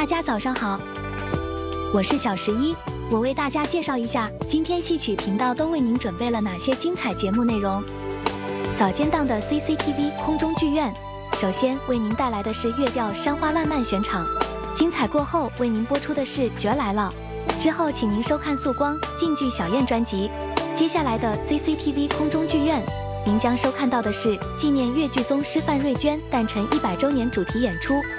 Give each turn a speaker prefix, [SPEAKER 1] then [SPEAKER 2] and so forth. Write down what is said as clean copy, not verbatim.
[SPEAKER 1] 大家早上好，我是小11，我为大家介绍一下今天戏曲频道都为您准备了哪些精彩节目内容。早间档的 CCTV 空中剧院，首先为您带来的是乐调山花烂漫选场，精彩过后为您播出的是角来了，之后请您收看素光晋剧小燕专辑。接下来的 CCTV 空中剧院，您将收看到的是纪念越剧宗师范瑞娟诞辰100周年主题演出